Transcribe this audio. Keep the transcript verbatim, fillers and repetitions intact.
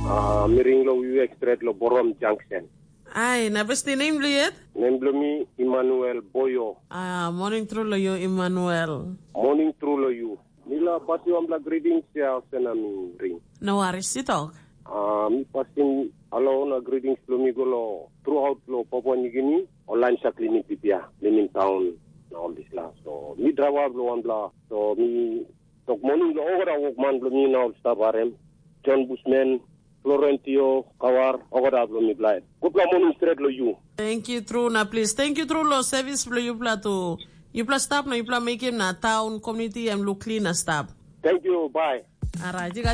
Ah, miring lo U Extret lo Borom Junction. Ay, na besti name lo yet? Name lo mi Emmanuel Boyo. Ah, morning through lo yo Emmanuel. Morning through lo you. Nila pati ambla greetings ya sena mi ring. No worries, sit talk. Ah, mi pasin alo na greetings lo mi golo throughout lo Papua New Guinea. Online sa clinic pipia, Lenin Town na all this la. So mi drawa lo ambla. So mi tok morning lo ora wok man lo mi na all stabarem. John Bushman, Florentio, Kawar, ogada lo mi blai. Kupla morning straight lo you. Thank you, True, na please. Thank you, True, lo service lo you pla to. You pla stop na you pla make him na town community and lo clean na stop. Thank you, bye. Alright, you